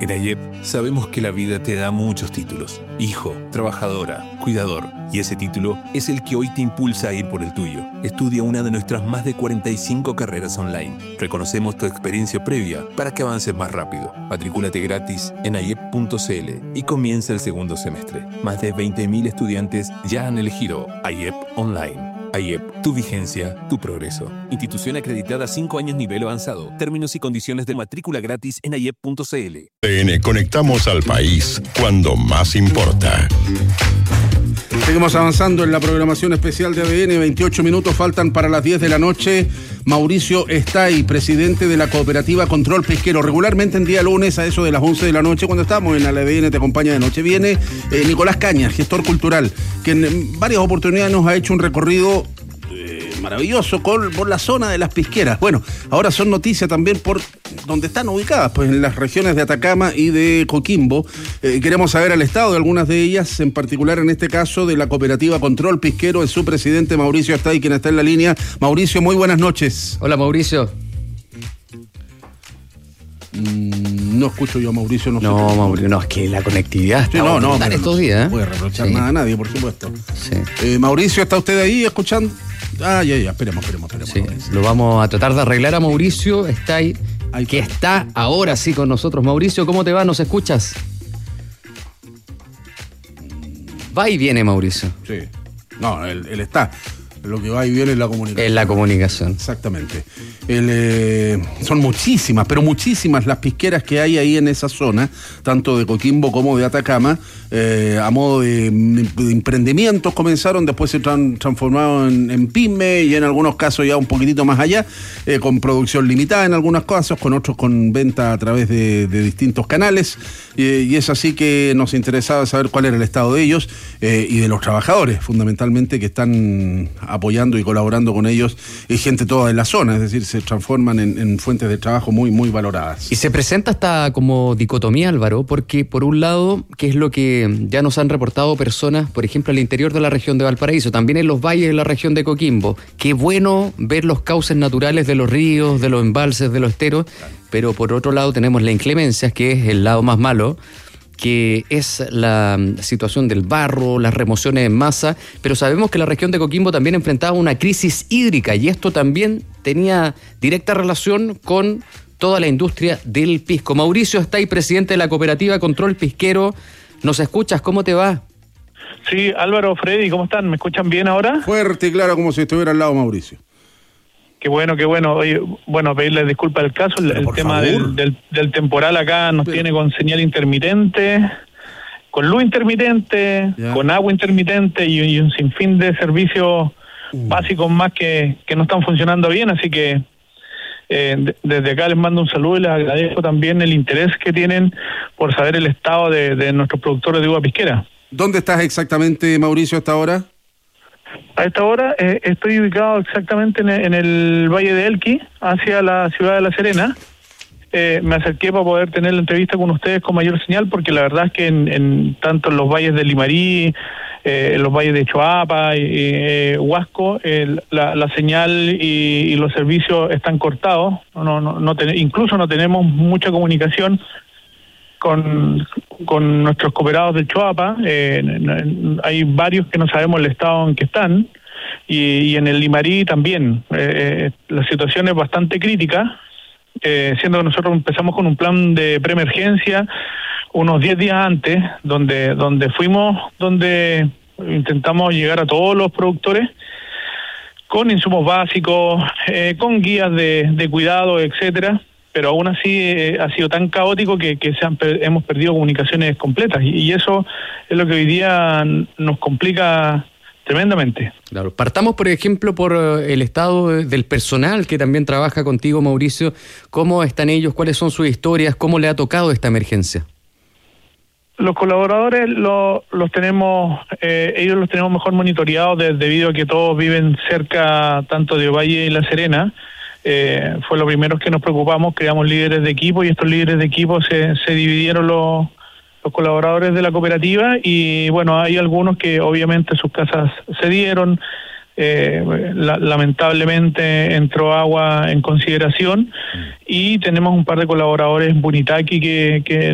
En AIEP sabemos que la vida te da muchos títulos: hijo, trabajadora, cuidador. Y ese título es el que hoy te impulsa a ir por el tuyo. Estudia una de nuestras más de 45 carreras online. Reconocemos tu experiencia previa para que avances más rápido. Matricúlate gratis en aiep.cl y comienza el segundo semestre. Más de 20.000 estudiantes ya han elegido AIEP Online. AIEP, tu vigencia, tu progreso. Institución acreditada 5 años nivel avanzado. Términos y condiciones de matrícula gratis en aiep.cl. Conectamos al país cuando más importa. Seguimos avanzando en la programación especial de ADN. 28 minutos faltan para las 10 de la noche. Mauricio Estay, presidente de la cooperativa Control Pesquero. Regularmente en día lunes a eso de las 11 de la noche, cuando estamos en el ADN Te Acompaña de Noche, viene Nicolás Cañas, gestor cultural, que en varias oportunidades nos ha hecho un recorrido maravilloso por la zona de las pisqueras. Bueno, ahora son noticias también por donde están ubicadas, pues en las regiones de Atacama y de Coquimbo. Queremos saber el estado de algunas de ellas, en particular en este caso de la cooperativa Control Pesquero, es su presidente Mauricio Estay, quien está en la línea. Mauricio, muy buenas noches. Hola, Mauricio. No escucho yo a Mauricio. Mauricio, no, es que la conectividad está brutal estos días. No voy a reprochar nada a nadie, por supuesto. Sí. Mauricio, ¿está usted ahí escuchando? Ya, esperemos. Sí, lo vamos a tratar de arreglar a Mauricio Estay, que está ahora sí con nosotros. Mauricio, ¿cómo te va? ¿Nos escuchas? Va y viene, Mauricio. Sí. No, él está. Lo que va y viene es la comunicación. En la comunicación. Exactamente. Son muchísimas, pero muchísimas las pisqueras que hay ahí en esa zona, tanto de Coquimbo como de Atacama, a modo de emprendimientos comenzaron, después se transformaron en pyme y en algunos casos ya un poquitito más allá, con producción limitada en algunos casos, con otros con venta a través de distintos canales, y es así que nos interesaba saber cuál era el estado de ellos y de los trabajadores, fundamentalmente, que están apoyando y colaborando con ellos, y gente toda de la zona, es decir, se transforman en fuentes de trabajo muy, muy valoradas. Y se presenta esta como dicotomía, Álvaro, porque por un lado, que es lo que ya nos han reportado personas, por ejemplo, al interior de la región de Valparaíso, también en los valles de la región de Coquimbo, qué bueno ver los cauces naturales de los ríos, de los embalses, de los esteros, pero por otro lado tenemos la inclemencia, que es el lado más malo, que es la situación del barro, las remociones en masa, pero sabemos que la región de Coquimbo también enfrentaba una crisis hídrica y esto también tenía directa relación con toda la industria del pisco. Mauricio Estay, presidente de la cooperativa Control Pesquero, ¿nos escuchas? ¿Cómo te va? Sí, Álvaro, Freddy, ¿cómo están? ¿Me escuchan bien ahora? Fuerte y claro, como si estuviera al lado Mauricio. Qué bueno. Oye, bueno, pedirles disculpas del caso. El tema del temporal acá nos tiene con señal intermitente, con luz intermitente, con agua intermitente y un sinfín de servicios básicos más que no están funcionando bien. Así que desde acá les mando un saludo y les agradezco también el interés que tienen por saber el estado de nuestros productores de uva pisquera. ¿Dónde estás exactamente, Mauricio, hasta ahora? A esta hora estoy ubicado exactamente en el Valle de Elqui, hacia la ciudad de La Serena. Me acerqué para poder tener la entrevista con ustedes con mayor señal, porque la verdad es que tanto en los valles de Limarí, en los valles de Choapa y Huasco, la señal y los servicios están cortados. Incluso no tenemos mucha comunicación con nuestros cooperados de Choapa. Hay varios que no sabemos el estado en que están, y en el Limarí también. La situación es bastante crítica, siendo que nosotros empezamos con un plan de preemergencia unos 10 días antes, donde intentamos llegar a todos los productores con insumos básicos, con guías de cuidado, etcétera. Pero aún así ha sido tan caótico que hemos perdido comunicaciones completas, y eso es lo que hoy día nos complica tremendamente. Claro. Partamos, por ejemplo, por el estado del personal que también trabaja contigo, Mauricio. ¿Cómo están ellos? ¿Cuáles son sus historias? ¿Cómo le ha tocado esta emergencia? Los colaboradores los tenemos, ellos los tenemos mejor monitoreados debido a que todos viven cerca tanto de Ovalle y La Serena. Fue lo primero que nos preocupamos, creamos líderes de equipo, y estos líderes de equipo se dividieron los colaboradores de la cooperativa, y bueno, hay algunos que obviamente sus casas cedieron, lamentablemente entró agua en consideración, y tenemos un par de colaboradores en Bunitaqui que